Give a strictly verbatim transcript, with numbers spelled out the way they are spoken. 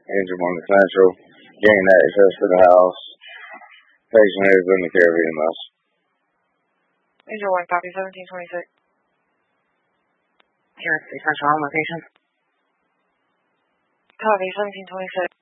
Angel Morning Central, gain access to the house. Patient is in the care of E M S. Angel one, copy seventeen twenty-six. Here at the Central Home location. Copy seventeen twenty-six.